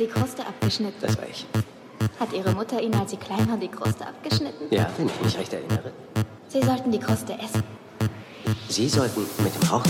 Kruste abgeschnitten. Das war ich. Hat Ihre Mutter Ihnen, als Sie klein waren, die Kruste abgeschnitten? Ja, wenn ich mich recht erinnere. Sie sollten die Kruste essen. Sie sollten mit dem Rauchen